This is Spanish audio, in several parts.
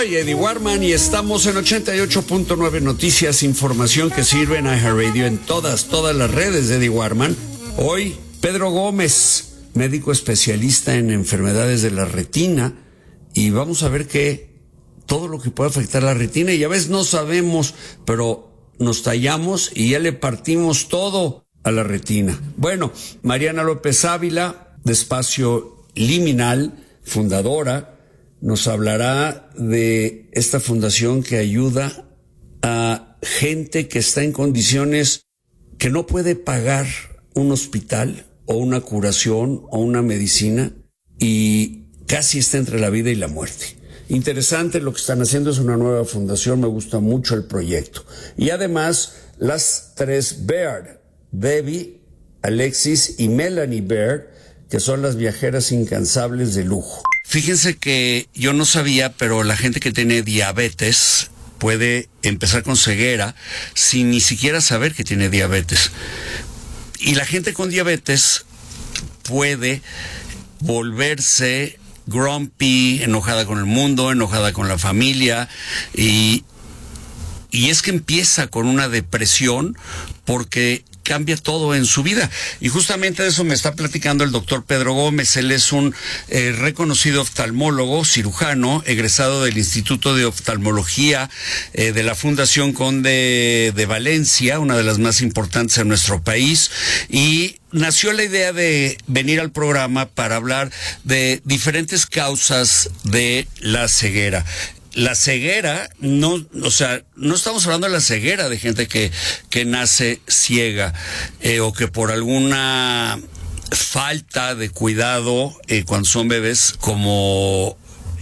Soy Eddie Warman y estamos en 88.9 Noticias, información que sirve en iHeartRadio en todas las redes de Eddie Warman. Hoy, Pedro Gómez, médico especialista en enfermedades de la retina, y vamos a ver todo lo que puede afectar la retina, y a veces no sabemos, pero nos tallamos y ya le partimos todo a la retina. Bueno, Mariana López Ávila, de Espacio Liminal, fundadora, nos hablará de esta fundación que ayuda a gente que está en condiciones que no puede pagar un hospital o una curación o una medicina y casi está entre la vida y la muerte. Interesante lo que están haciendo, es una nueva fundación, me gusta mucho el proyecto. Y además, las tres Baird, Debbie, Alexis y Melanie Baird, que son las viajeras incansables de lujo. Fíjense que yo no sabía, pero la gente que tiene diabetes puede empezar con ceguera sin ni siquiera saber que tiene diabetes. Y la gente con diabetes puede volverse grumpy, enojada con el mundo, enojada con la familia, y es que empieza con una depresión porque cambia todo en su vida. Y justamente de eso me está platicando el doctor Pedro Gómez. Él es un reconocido oftalmólogo, cirujano, egresado del Instituto de Oftalmología de la Fundación Conde de Valencia, una de las más importantes en nuestro país, y nació la idea de venir al programa para hablar de diferentes causas de la ceguera. La ceguera, no estamos hablando de la ceguera de gente que nace ciega o que por alguna falta de cuidado cuando son bebés, como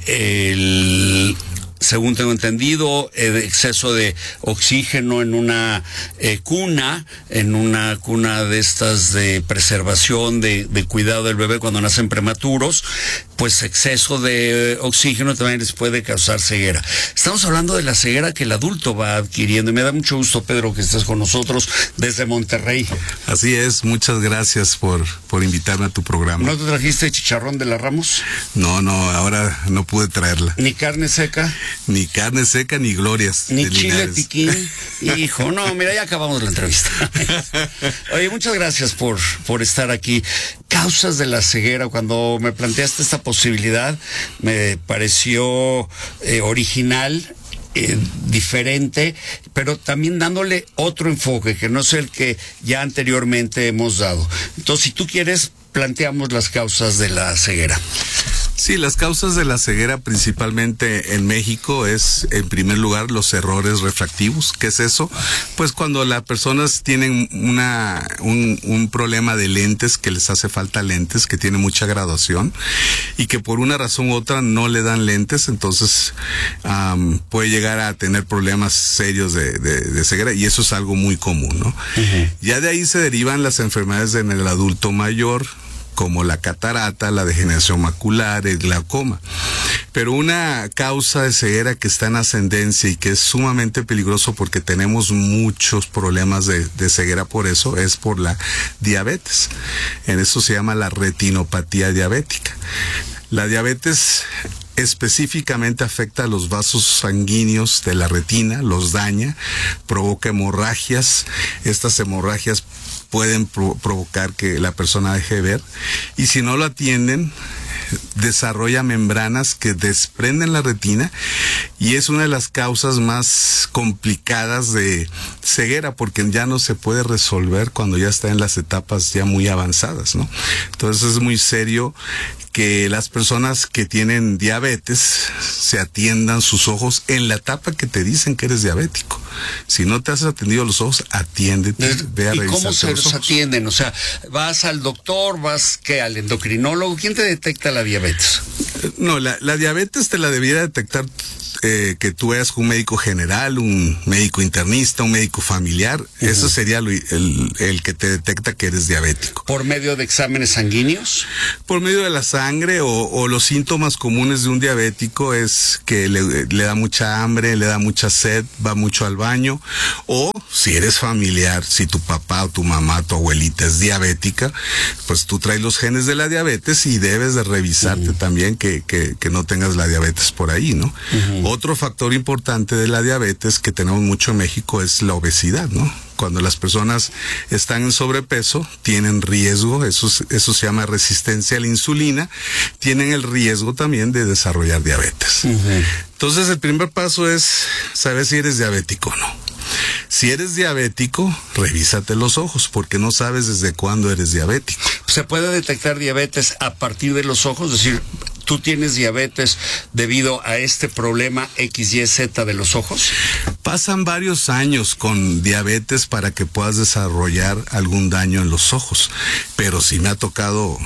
según tengo entendido, exceso de oxígeno en una cuna de estas de preservación, de cuidado del bebé cuando nacen prematuros, pues exceso de oxígeno también les puede causar ceguera. Estamos hablando de la ceguera que el adulto va adquiriendo, y me da mucho gusto, Pedro, que estés con nosotros desde Monterrey. Así es, muchas gracias por invitarme a tu programa. ¿No te trajiste chicharrón de la Ramos? No, ahora no pude traerla. ¿Ni carne seca? Ni carne seca, ni glorias. Ni chile piquín. Hijo, no, mira, ya acabamos la entrevista. Oye, muchas gracias por estar aquí. Causas de la ceguera, cuando me planteaste esta posibilidad, me pareció original, diferente, pero también dándole otro enfoque, que no es el que ya anteriormente hemos dado. Entonces, si tú quieres, planteamos las causas de la ceguera. Sí, las causas de la ceguera principalmente en México es, en primer lugar, los errores refractivos. ¿Qué es eso? Pues cuando las personas tienen un problema de lentes, que les hace falta lentes, que tiene mucha graduación y que por una razón u otra no le dan lentes, entonces puede llegar a tener problemas serios de ceguera, y eso es algo muy común, ¿no? Uh-huh. Ya de ahí se derivan las enfermedades en el adulto mayor, como la catarata, la degeneración macular, el glaucoma. Pero una causa de ceguera que está en ascendencia y que es sumamente peligroso, porque tenemos muchos problemas de ceguera por eso, es por la diabetes. En eso se llama la retinopatía diabética. La diabetes específicamente afecta a los vasos sanguíneos de la retina, los daña, provoca hemorragias. Estas hemorragias pueden provocar que la persona deje de ver, y si no lo atienden, desarrolla membranas que desprenden la retina, y es una de las causas más complicadas de ceguera, porque ya no se puede resolver cuando ya está en las etapas ya muy avanzadas, ¿no? Entonces es muy serio que las personas que tienen diabetes se atiendan sus ojos en la etapa que te dicen que eres diabético. Si no te has atendido los ojos, atiéndete, ve a revisarte. ¿Y cómo se los atienden? O sea, ¿vas al doctor, vas al endocrinólogo? ¿Quién te detecta la diabetes? No, la diabetes te la debería detectar que tú veas un médico general, un médico internista, un médico familiar. Uh-huh. Eso sería el que te detecta que eres diabético. ¿Por medio de exámenes sanguíneos? Por medio de la sangre, o los síntomas comunes de un diabético es que le da mucha hambre, le da mucha sed, va mucho al baño, o si eres familiar, si tu papá o tu mamá, tu abuelita es diabética, pues tú traes los genes de la diabetes y debes de revisarte también que no tengas la diabetes por ahí, ¿no? Otro factor importante de la diabetes que tenemos mucho en México es la obesidad, ¿no? Cuando las personas están en sobrepeso, tienen riesgo, eso se llama resistencia a la insulina, tienen el riesgo también de desarrollar diabetes. Entonces, el primer paso es saber si eres diabético o no. Si eres diabético, revísate los ojos, porque no sabes desde cuándo eres diabético. ¿Se puede detectar diabetes a partir de los ojos? Es decir, ¿tú tienes diabetes debido a este problema XYZ de los ojos? Pasan varios años con diabetes para que puedas desarrollar algún daño en los ojos, pero sí me ha tocado,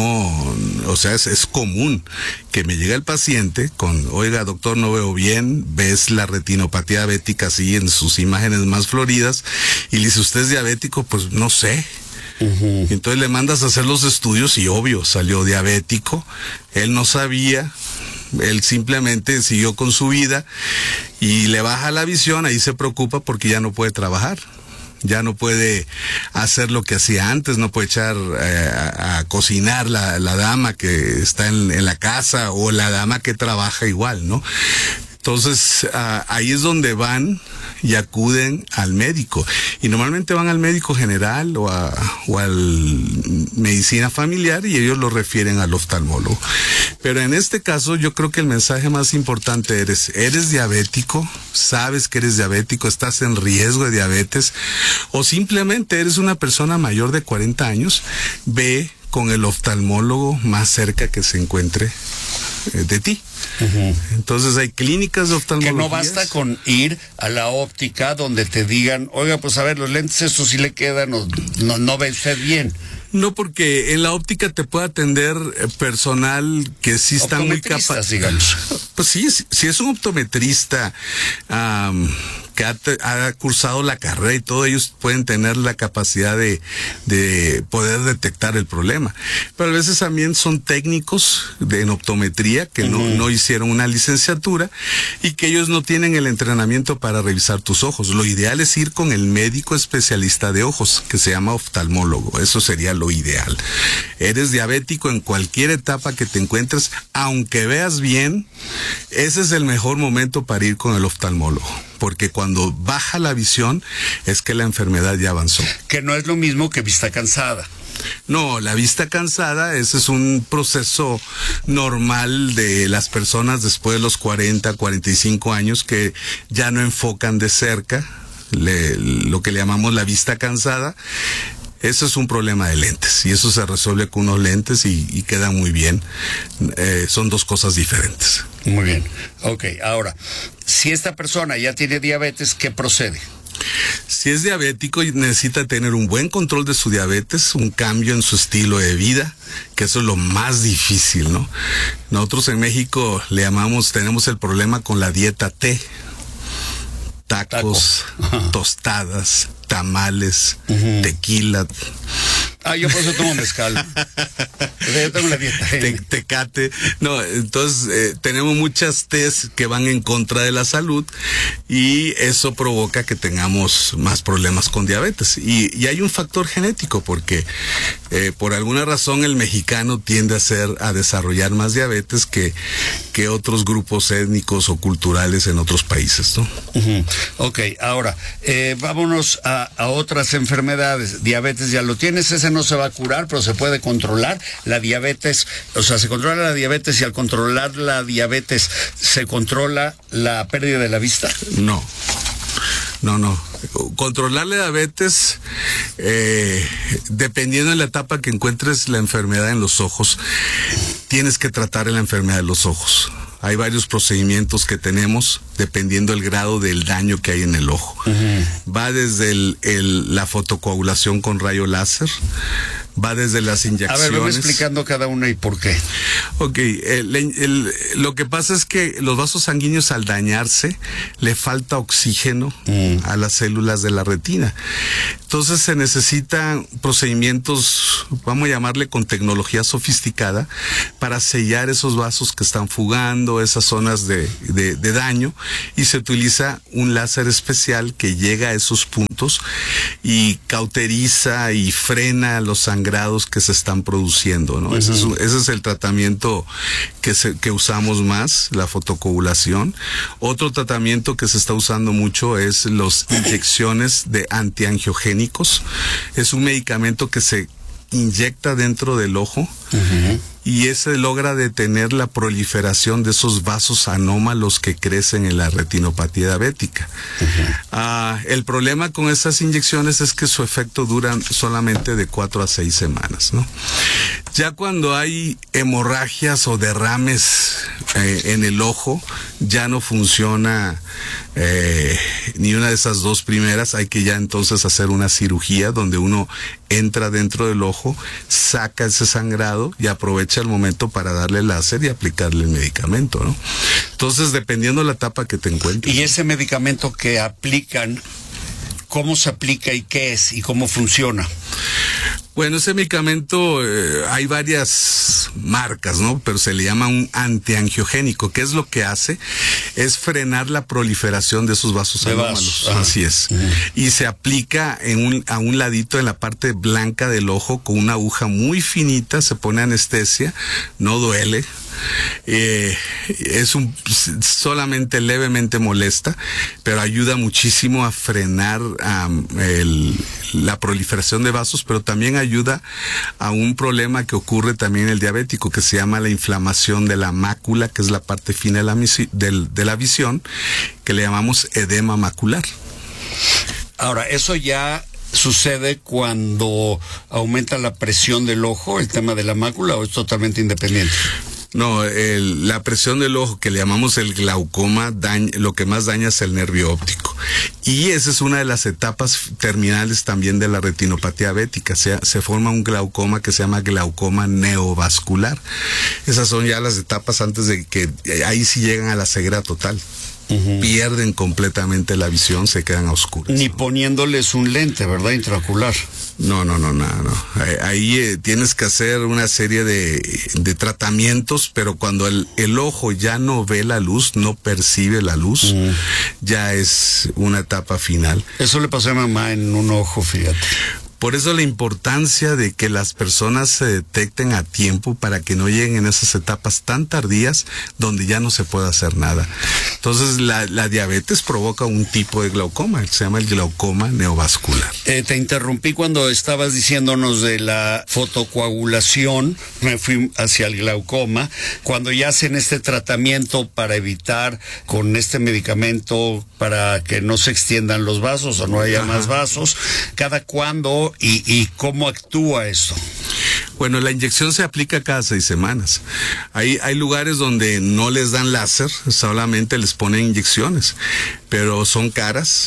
es común que me llegue el paciente con, oiga doctor, no veo bien, ves la retinopatía diabética así en sus imágenes más floridas, y le dice, ¿usted es diabético? Pues no sé. Entonces le mandas a hacer los estudios y obvio, salió diabético, él no sabía, él simplemente siguió con su vida y le baja la visión, ahí se preocupa porque ya no puede trabajar. Ya no puede hacer lo que hacía antes, no puede echar a cocinar la dama que está en la casa o la dama que trabaja igual, ¿no? Entonces, ahí es donde van y acuden al médico. Y normalmente van al médico general o al medicina familiar y ellos lo refieren al oftalmólogo. Pero en este caso, yo creo que el mensaje más importante ¿eres diabético? ¿Sabes que eres diabético? ¿Estás en riesgo de diabetes? ¿O simplemente eres una persona mayor de 40 años? Ve con el oftalmólogo más cerca que se encuentre de ti. Entonces hay clínicas de oftalmología. Que no basta con ir a la óptica donde te digan, oiga, pues a ver, los lentes estos sí le quedan, no ve usted bien. No, porque en la óptica te puede atender personal que sí está muy capaz. Digamos. Pues sí, si es un optometrista que ha cursado la carrera y todo, ellos pueden tener la capacidad de poder detectar el problema. Pero a veces también son técnicos en optometría que no hicieron una licenciatura y que ellos no tienen el entrenamiento para revisar tus ojos. Lo ideal es ir con el médico especialista de ojos, que se llama oftalmólogo. Eso sería lo ideal. Eres diabético en cualquier etapa que te encuentres, aunque veas bien, ese es el mejor momento para ir con el oftalmólogo. Porque cuando baja la visión es que la enfermedad ya avanzó. Que no es lo mismo que vista cansada. No, la vista cansada, ese es un proceso normal de las personas después de los 40, 45 años que ya no enfocan de cerca, lo que le llamamos la vista cansada. Eso es un problema de lentes y eso se resuelve con unos lentes y queda muy bien. Son dos cosas diferentes. Muy bien. Ok, ahora, si esta persona ya tiene diabetes, ¿qué procede? Si es diabético, necesita tener un buen control de su diabetes, un cambio en su estilo de vida, que eso es lo más difícil, ¿no? Nosotros en México tenemos el problema con la dieta T. Tacos, tostadas, tamales, tequila. Yo por eso tomo mezcal. Yo tengo la dieta. Tecate. No, entonces tenemos muchas tés que van en contra de la salud y eso provoca que tengamos más problemas con diabetes. Y hay un factor genético porque por alguna razón el mexicano tiende a desarrollar más diabetes que otros grupos étnicos o culturales en otros países, ¿no? Ok, ahora, vámonos a otras enfermedades. Diabetes ya lo tienes, ese no se va a curar, pero se puede controlar. La diabetes, o sea, se controla la diabetes y al controlar la diabetes, ¿se controla la pérdida de la vista? No. Controlar la diabetes, dependiendo de la etapa que encuentres la enfermedad en los ojos, tienes que tratar la enfermedad de los ojos. Hay varios procedimientos que tenemos dependiendo del grado del daño que hay en el ojo. Va desde la fotocoagulación con rayo láser, va desde las inyecciones. A ver, me voy explicando cada una y por qué. Ok, lo que pasa es que los vasos sanguíneos al dañarse le falta oxígeno a las células de la retina. Entonces se necesitan procedimientos, vamos a llamarle con tecnología sofisticada, para sellar esos vasos que están fugando, esas zonas de daño, y se utiliza un láser especial que llega a esos puntos y cauteriza y frena los sanguíneos sangrados que se están produciendo, ¿no? Ese es el tratamiento que usamos más, la fotocoagulación. Otro tratamiento que se está usando mucho es las inyecciones de antiangiogénicos. Es un medicamento que se inyecta dentro del ojo y ese logra detener la proliferación de esos vasos anómalos que crecen en la retinopatía diabética. El problema con esas inyecciones es que su efecto dura solamente de 4 a 6 semanas, ¿no? Ya cuando hay hemorragias o derrames en el ojo, ya no funciona ni una de esas dos primeras. Hay que ya entonces hacer una cirugía donde uno entra dentro del ojo, saca ese sangrado y aprovecha el momento para darle láser y aplicarle el medicamento, ¿no? Entonces, dependiendo de la etapa que te encuentres. ¿Y ese medicamento que aplican, cómo se aplica y qué es y cómo funciona? Bueno, ese medicamento hay varias marcas, ¿no? Pero se le llama un antiangiogénico. ¿Qué es lo que hace? Es frenar la proliferación de esos vasos anómalos. Así es. Y se aplica a un ladito en la parte blanca del ojo con una aguja muy finita, se pone anestesia, no duele. Solamente levemente molesta, pero ayuda muchísimo a frenar la proliferación de vasos, pero también ayuda a un problema que ocurre también en el diabético, que se llama la inflamación de la mácula, que es la parte fina de la visión, que le llamamos edema macular. Ahora, eso ya sucede cuando aumenta la presión del ojo, el tema de la mácula, ¿o es totalmente independiente? No, la presión del ojo, que le llamamos el glaucoma, lo que más daña es el nervio óptico. Y esa es una de las etapas terminales también de la retinopatía diabética. Se forma un glaucoma que se llama glaucoma neovascular. Esas son ya las etapas antes de que ahí sí llegan a la ceguera total. Pierden completamente la visión, se quedan a oscuras. Ni poniéndoles un lente, ¿verdad? Intraocular. No. Ahí tienes que hacer una serie de tratamientos, pero cuando el ojo ya no ve la luz, no percibe la luz, ya es una etapa final. Eso le pasó a mamá en un ojo, fíjate. Por eso la importancia de que las personas se detecten a tiempo para que no lleguen en esas etapas tan tardías donde ya no se puede hacer nada. Entonces la diabetes provoca un tipo de glaucoma, se llama el glaucoma neovascular. Te interrumpí cuando estabas diciéndonos de la fotocoagulación, me fui hacia el glaucoma. Cuando ya hacen este tratamiento para evitar con este medicamento para que no se extiendan los vasos o no haya más vasos, ¿cada cuándo y cómo actúa esto? Bueno, la inyección se aplica cada 6 semanas. Hay lugares donde no les dan láser, solamente les ponen inyecciones, pero son caras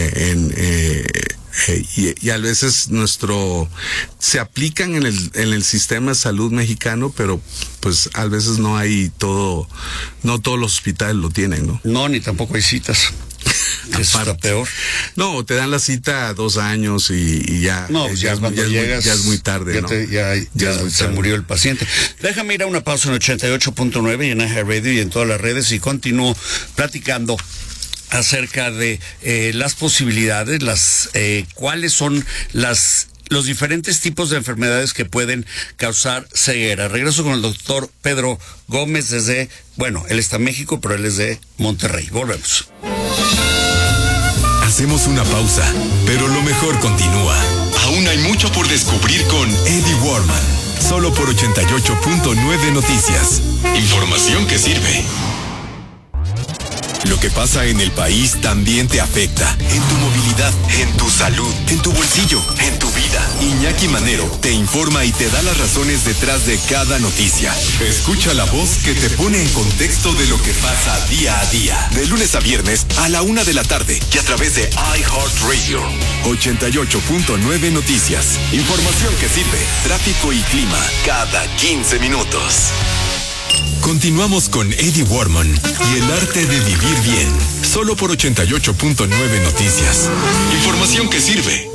y a veces se aplican en el sistema de salud mexicano, pero pues a veces no todos los hospitales lo tienen, ¿no? No, ni tampoco hay citas. Eso está peor. No, te dan la cita a 2 años y ya. No, ya cuando llegas. Ya es muy tarde, ¿no? Ya se murió el paciente. Déjame ir a una pausa en 88.9 y en iHeart Radio y en todas las redes y continúo platicando acerca de las posibilidades, cuáles son los diferentes tipos de enfermedades que pueden causar ceguera. Regreso con el doctor Pedro Gómez él está en México, pero él es de Monterrey. Volvemos. Hacemos una pausa, pero lo mejor continúa. Aún hay mucho por descubrir con Eddie Warman, solo por 88.9 Noticias. Información que sirve. Lo que pasa en el país también te afecta. En tu movilidad, en tu salud, en tu bolsillo, en tu vida. Iñaki Manero te informa y te da las razones detrás de cada noticia. Escucha la voz que te pone en contexto de lo que pasa día a día. De lunes a viernes a la 1 de la tarde y a través de iHeart Radio. 88.9 Noticias. Información que sirve. Tráfico y clima cada 15 minutos. Continuamos con Eddie Warman y el arte de vivir bien, solo por 88.9 Noticias. Información que sirve.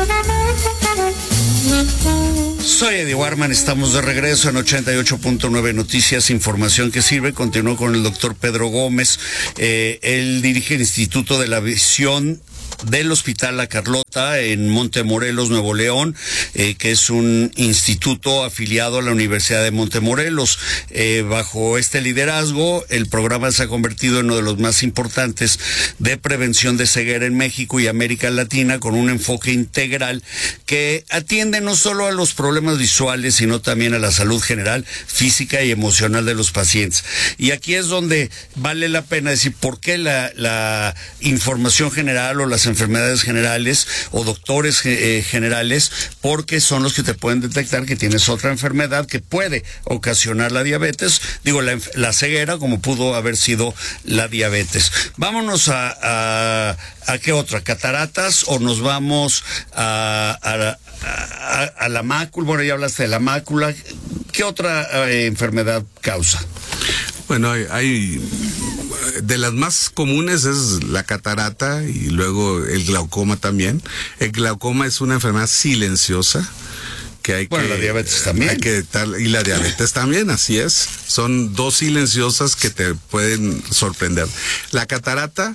Soy Eddie Warman, estamos de regreso en 88.9 Noticias, información que sirve. Continúo con el doctor Pedro Gómez. Él dirige el Instituto de la Visión del Hospital La Carlota Catarata en Montemorelos, Nuevo León, que es un instituto afiliado a la Universidad de Montemorelos. Bajo este liderazgo, el programa se ha convertido en uno de los más importantes de prevención de ceguera en México y América Latina, con un enfoque integral que atiende no solo a los problemas visuales, sino también a la salud general, física y emocional de los pacientes. Y aquí es donde vale la pena decir por qué la información general o las enfermedades generales o doctores generales, porque son los que te pueden detectar que tienes otra enfermedad que puede ocasionar la diabetes, la ceguera, como pudo haber sido la diabetes. Vámonos a ¿qué otra? ¿Cataratas o nos vamos a la mácula? Bueno, ya hablaste de la mácula. ¿Qué otra enfermedad causa? Bueno, hay de las más comunes es la catarata y luego el glaucoma también. El glaucoma es una enfermedad silenciosa que hay la diabetes también. Y la diabetes también, así es. Son dos silenciosas que te pueden sorprender. La catarata,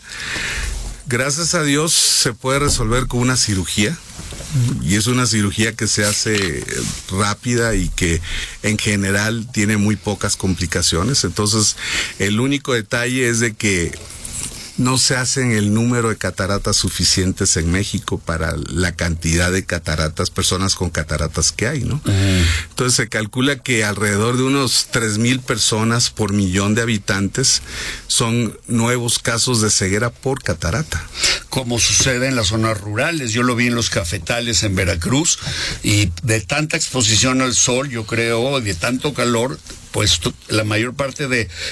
gracias a Dios, se puede resolver con una cirugía. Y es una cirugía que se hace rápida y que en general tiene muy pocas complicaciones. Entonces, el único detalle es de que no se hacen el número de cataratas suficientes en México para la cantidad de cataratas, personas con cataratas que hay, ¿no? Entonces se calcula que alrededor de unos 3,000 personas por millón de habitantes son nuevos casos de ceguera por catarata. Como sucede en las zonas rurales. Yo lo vi en los cafetales en Veracruz, y de tanta exposición al sol, yo creo, de tanto calor, pues la mayor parte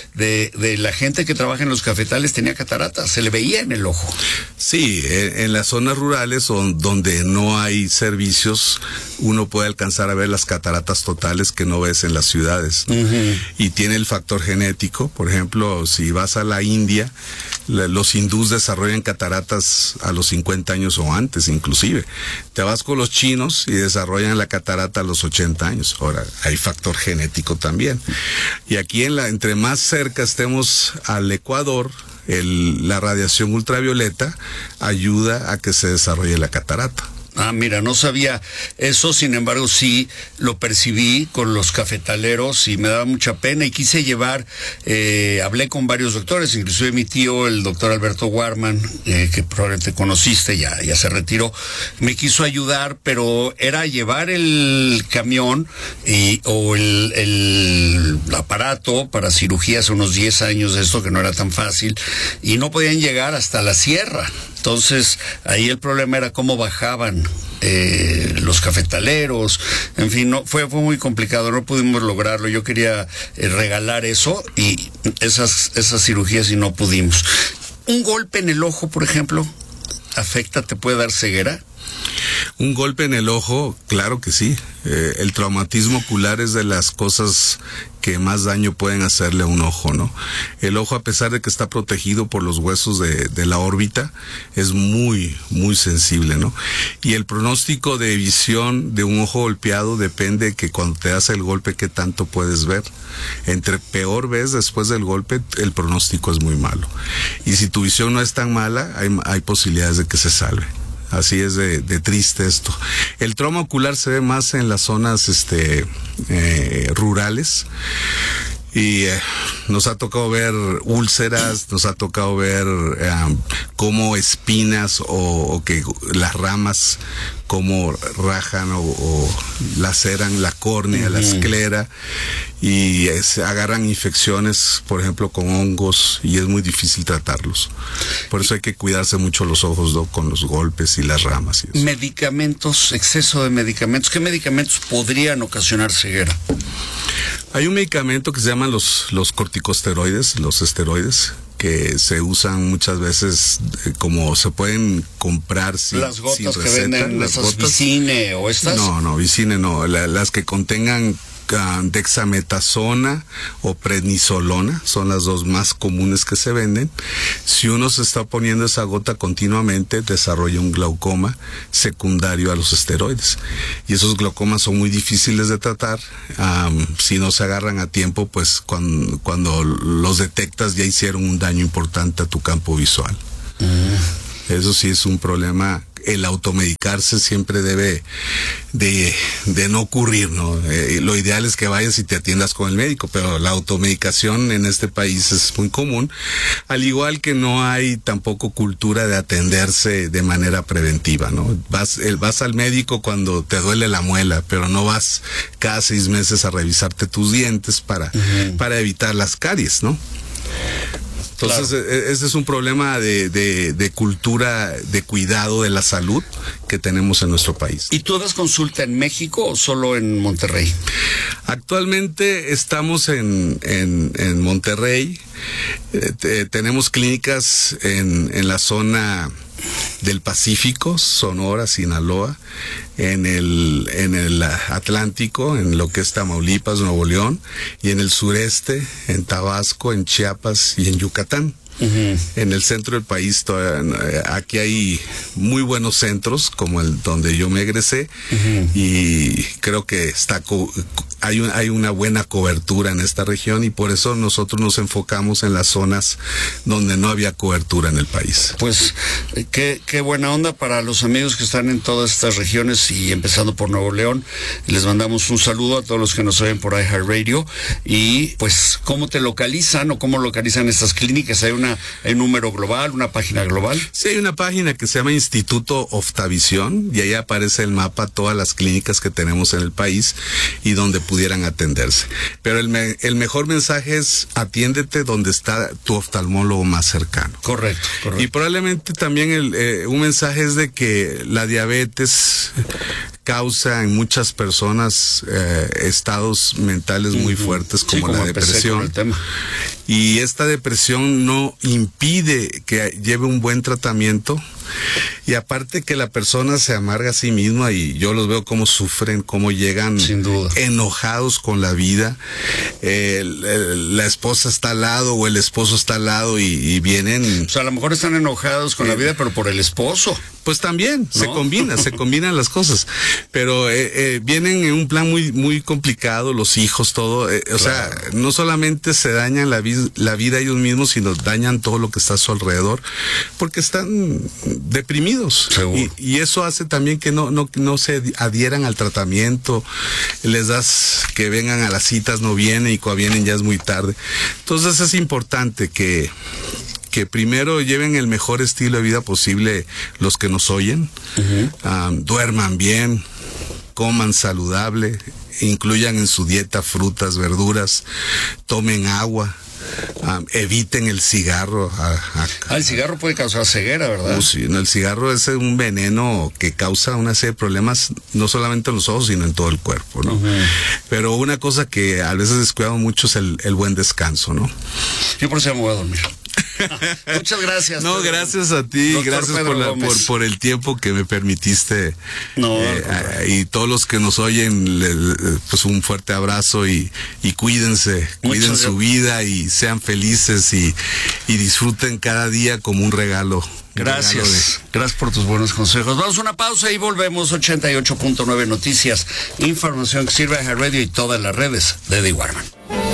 de la gente que trabaja en los cafetales tenía cataratas, se le veía en el ojo. Sí, en las zonas rurales donde no hay servicios, uno puede alcanzar a ver las cataratas totales que no ves en las ciudades. Y tiene el factor genético. Por ejemplo, si vas a la India, los hindús desarrollan cataratas a los 50 años o antes inclusive. Te vas con los chinos y desarrollan la catarata a los 80 años. Ahora, hay factor genético también. Y aquí entre más cerca estemos al Ecuador, la radiación ultravioleta ayuda a que se desarrolle la catarata. Ah, mira, no sabía eso, sin embargo sí lo percibí con los cafetaleros y me daba mucha pena y quise llevar, hablé con varios doctores, inclusive mi tío, el doctor Alberto Warman, que probablemente conociste, ya se retiró, me quiso ayudar, pero era llevar el camión o el aparato para cirugía hace unos 10 años de esto, que no era tan fácil, y no podían llegar hasta la sierra. Entonces, ahí el problema era cómo bajaban los cafetaleros, en fin, fue muy complicado, no pudimos lograrlo. Yo quería regalar eso y esas cirugías y no pudimos. ¿Un golpe en el ojo, por ejemplo, te puede dar ceguera? Un golpe en el ojo, claro que sí. El traumatismo ocular es de las cosas que más daño pueden hacerle a un ojo, ¿no? El ojo, a pesar de que está protegido por los huesos de la órbita, es muy, muy sensible, ¿no? Y el pronóstico de visión de un ojo golpeado depende de que cuando te das el golpe, qué tanto puedes ver. Entre peor ves después del golpe, el pronóstico es muy malo. Y si tu visión no es tan mala, hay posibilidades de que se salve. Así es de triste esto. El trauma ocular se ve más en las zonas rurales. Y nos ha tocado ver úlceras, nos ha tocado ver cómo espinas o que las ramas como rajan o laceran la córnea, la esclera, y se agarran infecciones, por ejemplo, con hongos, y es muy difícil tratarlos. Por eso hay que cuidarse mucho los ojos, ¿no?, con los golpes y las ramas. Y eso. Medicamentos, exceso de medicamentos. ¿Qué medicamentos podrían ocasionar ceguera? Hay un medicamento que se llaman los corticosteroides, los esteroides, que se usan muchas veces como se pueden comprar sin receta. Las gotas que venden, esas Vicine o estas. No, Vicine no, las que contengan dexametasona o prednisolona, son las dos más comunes que se venden. Si uno se está poniendo esa gota continuamente, desarrolla un glaucoma secundario a los esteroides, y esos glaucomas son muy difíciles de tratar. Si no se agarran a tiempo, pues cuando los detectas ya hicieron un daño importante a tu campo visual. Eso sí es un problema el automedicarse siempre debe de no ocurrir, ¿no? Lo ideal es que vayas y te atiendas con el médico, pero la automedicación en este país es muy común, al igual que no hay tampoco cultura de atenderse de manera preventiva, ¿no? Vas al médico cuando te duele la muela, pero no vas cada 6 meses a revisarte tus dientes para evitar las caries, ¿no? Entonces, claro, ese es un problema de cultura, de cuidado de la salud que tenemos en nuestro país. ¿Y tú das consulta en México o solo en Monterrey? Actualmente estamos en Monterrey. Tenemos clínicas en la zona del Pacífico, Sonora, Sinaloa, en el Atlántico, en lo que es Tamaulipas, Nuevo León, y en el sureste, en Tabasco, en Chiapas y en Yucatán. En el centro del país, aquí hay muy buenos centros, como el donde yo me egresé, y creo que hay una buena cobertura en esta región, y por eso nosotros nos enfocamos en las zonas donde no había cobertura en el país. Pues qué buena onda para los amigos que están en todas estas regiones, y empezando por Nuevo León. Les mandamos un saludo a todos los que nos oyen por iHeartRadio. Y pues, ¿cómo te localizan o cómo localizan estas clínicas? ¿Hay un número global, una página global? Sí, hay una página que se llama Instituto Oftavisión, y ahí aparece el mapa, todas las clínicas que tenemos en el país y donde pudieran atenderse. Pero el mejor mensaje es: atiéndete donde está tu oftalmólogo más cercano. Correcto. Y probablemente también un mensaje es de que la diabetes causa en muchas personas estados mentales muy fuertes, como la depresión. Y esta depresión no impide que lleve un buen tratamiento, y aparte que la persona se amarga a sí misma, y yo los veo cómo sufren, cómo llegan enojados con la vida. La esposa está al lado o el esposo está al lado y vienen... O sea, a lo mejor están enojados con la vida, pero por el esposo. Pues también, ¿no? se combinan las cosas. Pero vienen en un plan muy, muy complicado, los hijos, todo. O sea, no solamente se dañan la vida ellos mismos, sino dañan todo lo que está a su alrededor, porque están deprimidos. Y eso hace también que no se adhieran al tratamiento. Les das que vengan a las citas, no vienen, y cuando vienen ya es muy tarde. Entonces es importante que primero lleven el mejor estilo de vida posible los que nos oyen, duerman bien, coman saludable, incluyan en su dieta frutas, verduras, tomen agua, eviten el cigarro. El cigarro puede causar ceguera, ¿verdad? Sí, el cigarro es un veneno que causa una serie de problemas, no solamente en los ojos, sino en todo el cuerpo, ¿no? Pero una cosa que a veces descuidamos mucho es el buen descanso, ¿no? Yo por eso me voy a dormir. Muchas gracias. No, gracias a ti, gracias por el tiempo que me permitiste. Y todos los que nos oyen, pues un fuerte abrazo, y cuídense, cuiden su vida y sean felices, y disfruten cada día como un regalo. Gracias por tus buenos consejos. Vamos a una pausa y volvemos. 88.9 Noticias, información que sirve a iHeartRadio y todas las redes de Eddie Warman.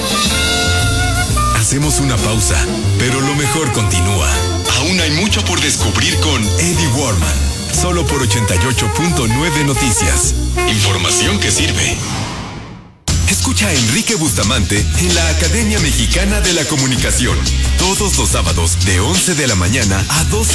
Hacemos una pausa, pero lo mejor continúa. Aún hay mucho por descubrir con Eddie Warman, solo por 88.9 Noticias. Información que sirve. Escucha a Enrique Bustamante en la Academia Mexicana de la Comunicación, todos los sábados de 11 de la mañana a 12